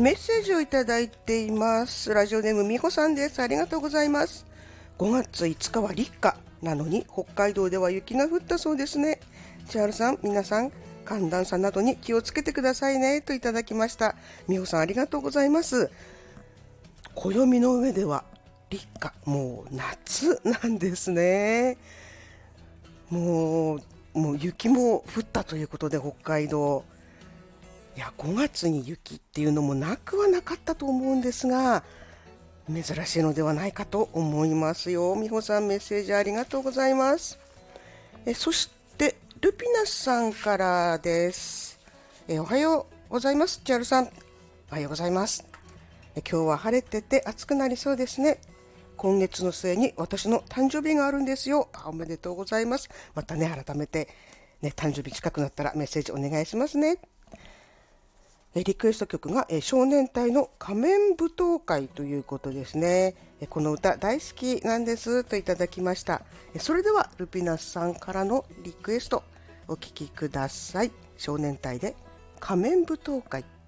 メッセージをいただいています。ラジオネームみほさんです。ありがとうございます。5月5日は立夏なのに北海道では雪が降ったそうですね。千春さん、皆さん寒暖差などに気をつけてくださいねといただきました。みほさん、ありがとうございます。暦の上では立夏、もう夏なんですね。もう雪も降ったということで、北海道、いや5月に雪っていうのもなくはなかったと思うんですが、珍しいのではないかと思いますよ。美穂さん、メッセージありがとうございます。そしてルピナスさんからです。おはようございます。千春さん、おはようございます。今日は晴れてて暑くなりそうですね。今月の末に私の誕生日があるんですよ。おめでとうございます。またね、改めてね、誕生日近くなったらメッセージお願いしますね。リクエスト曲が少年隊の仮面舞踏会ということですね。この歌大好きなんですといただきました。それではルピナスさんからのリクエストお聴きください。少年隊で仮面舞踏会。